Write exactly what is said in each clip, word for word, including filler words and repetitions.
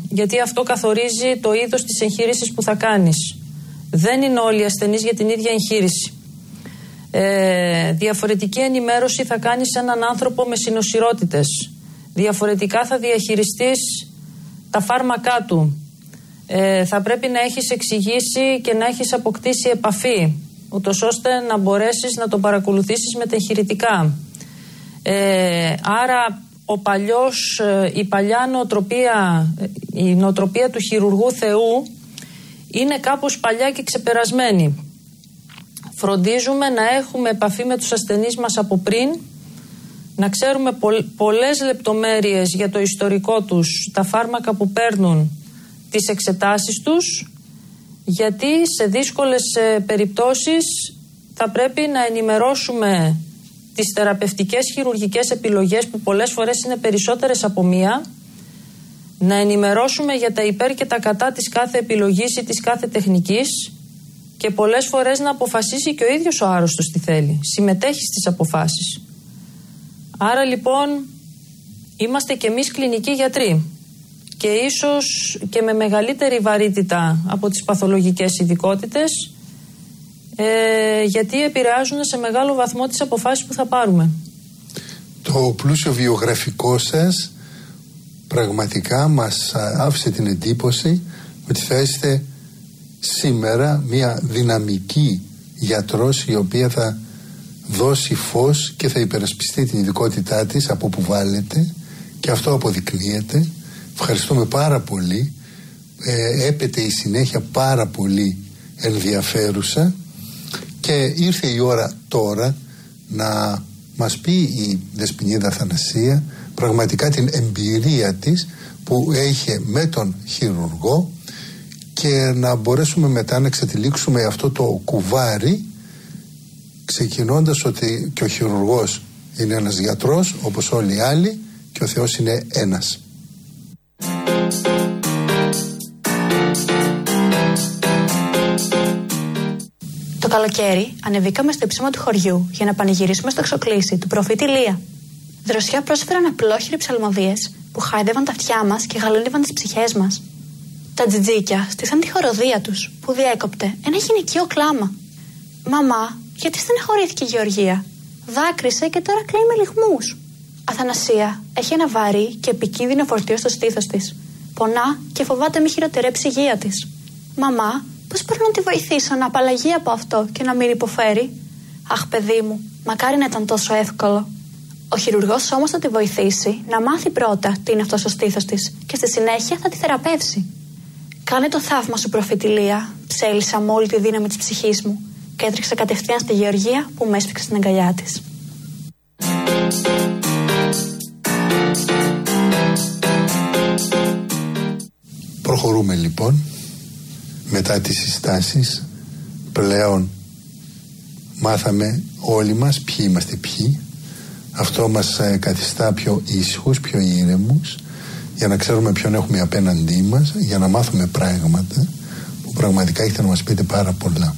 γιατί αυτό καθορίζει το είδος της εγχείρησης που θα κάνεις. Δεν είναι όλοι οι ασθενείς για την ίδια εγχείρηση. Ε, διαφορετική ενημέρωση θα κάνεις σε έναν άνθρωπο με συνοσιρότητες. Διαφορετικά θα διαχειριστείς τα φάρμακά του. Ε, θα πρέπει να έχεις εξηγήσει και να έχεις αποκτήσει επαφή, ούτως ώστε να μπορέσεις να τον παρακολουθήσεις μετεγχειρητικά. Ε, άρα ο παλιός, η παλιά νοοτροπία, η νοοτροπία του χειρουργού Θεού είναι κάπως παλιά και ξεπερασμένη. Φροντίζουμε να έχουμε επαφή με τους ασθενείς μας από πριν, να ξέρουμε πολλές λεπτομέρειες για το ιστορικό τους, τα φάρμακα που παίρνουν, τις εξετάσεις τους, γιατί σε δύσκολες περιπτώσεις θα πρέπει να ενημερώσουμε τις θεραπευτικές χειρουργικές επιλογές, που πολλές φορές είναι περισσότερες από μία, να ενημερώσουμε για τα υπέρ και τα κατά της κάθε επιλογής ή της κάθε τεχνικής, και πολλές φορές να αποφασίσει και ο ίδιος ο άρρωστος τι θέλει. Συμμετέχει στις αποφάσεις. Άρα λοιπόν είμαστε και εμείς κλινικοί γιατροί, και ίσως και με μεγαλύτερη βαρύτητα από τις παθολογικές ειδικότητες, ε, γιατί επηρεάζουν σε μεγάλο βαθμό τις αποφάσεις που θα πάρουμε. Το πλούσιο βιογραφικό σας πραγματικά μας άφησε την εντύπωση ότι θα είστε σήμερα μια δυναμική γιατρός, η οποία θα δώσει φως και θα υπερασπιστεί την ειδικότητά της από που βάλετε, και αυτό αποδεικνύεται. Ευχαριστούμε πάρα πολύ. Ε, έπεται η συνέχεια πάρα πολύ ενδιαφέρουσα, και ήρθε η ώρα τώρα να μας πει η Δεσποινίδα Θανασία πραγματικά την εμπειρία της που έχει με τον χειρουργό, και να μπορέσουμε μετά να εξατυλίξουμε αυτό το κουβάρι, ξεκινώντας ότι και ο χειρουργός είναι ένας γιατρός όπως όλοι οι άλλοι, και ο Θεός είναι ένας. Το καλοκαίρι ανεβήκαμε στο υψώμα του χωριού για να πανηγυρίσουμε στο εξοκλήσι του προφήτη Ηλία. Δροσιά πρόσφεραν απλόχειροι ψαλμοδίες που χάιδευαν τα αυτιά μας και γαλούνιβαν τις ψυχές μας. Τα τζιτζίκια στήσαν τη χοροδία τους που διέκοπτε ένα γυναικείο κλάμα. «Μαμά, γιατί στεναχωρήθηκε η Γεωργία? Δάκρυσε και τώρα κλαίει με λυγμούς». Αθανασία έχει ένα βαρύ και επικίνδυνο φορτίο στο στήθος της. Πονά και φοβάται μη χειροτερέψει η υγεία της. «Μαμά, πώς μπορώ να τη βοηθήσω να απαλλαγεί από αυτό και να μην υποφέρει?» «Αχ, παιδί μου, μακάρι να ήταν τόσο εύκολο». Ο χειρουργός όμως θα τη βοηθήσει να μάθει πρώτα τι είναι αυτό στο στήθος της, και στη συνέχεια θα τη θεραπεύσει. «Κάνε το θαύμα σου, προφήτη Ηλία», ψέλισα με όλη τη δύναμη της ψυχής μου, και έτρεξα κατευθείαν στη Γεωργία που με έσφιξε στην αγκαλιά της. Προχωρούμε λοιπόν. Μετά τις συστάσεις πλέον μάθαμε όλοι μας ποιοι είμαστε ποιοι. Αυτό μας ε, καθιστά πιο ήσυχους, πιο ήρεμους, για να ξέρουμε ποιον έχουμε απέναντί μας, για να μάθουμε πράγματα που πραγματικά έχετε να μας πείτε πάρα πολλά.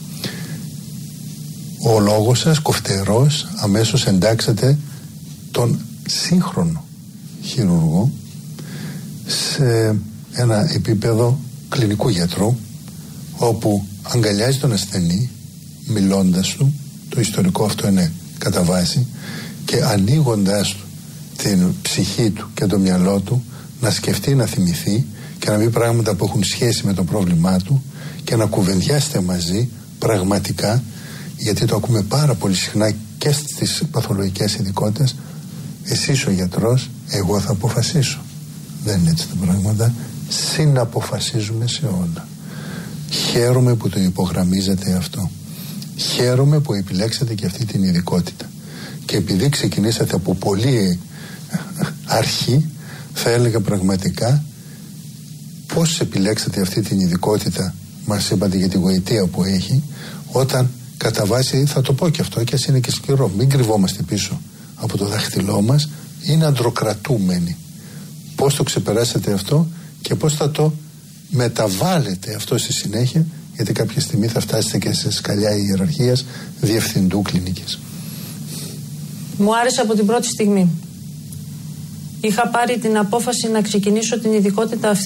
Ο λόγος σας κοφτερός αμέσως εντάξατε τον σύγχρονο χειρουργό σε ένα επίπεδο κλινικού γιατρού, όπου αγκαλιάζει τον ασθενή μιλώντας του, το ιστορικό αυτό είναι κατά βάση, και ανοίγοντάς του την ψυχή του και το μυαλό του να σκεφτεί, να θυμηθεί και να πει πράγματα που έχουν σχέση με το πρόβλημά του, και να κουβεντιάσετε μαζί πραγματικά, γιατί το ακούμε πάρα πολύ συχνά και στις παθολογικές ειδικότητες. Εσείς ο γιατρός, εγώ θα αποφασίσω. Δεν είναι έτσι τα πράγματα. Συναποφασίζουμε σε όλα. Χαίρομαι που το υπογραμμίζετε αυτό. Χαίρομαι που επιλέξατε και αυτή την ειδικότητα. Και επειδή ξεκινήσατε από πολύ αρχή, θα έλεγα πραγματικά πώς επιλέξατε αυτή την ειδικότητα. Μας είπατε για τη γοητεία που έχει, όταν κατά βάση, θα το πω και αυτό, και ας είναι και σκληρό, μην κρυβόμαστε πίσω από το δάχτυλό μας, είναι αντροκρατούμενοι. Πώς το ξεπεράσατε αυτό και πώς θα το μεταβάλλετε αυτό στη συνέχεια, γιατί κάποια στιγμή θα φτάσετε και σε σκαλιά ιεραρχίας διευθυντού κλινικής. Μου άρεσε από την πρώτη στιγμή. Είχα πάρει την απόφαση να ξεκινήσω την ειδικότητα αυτή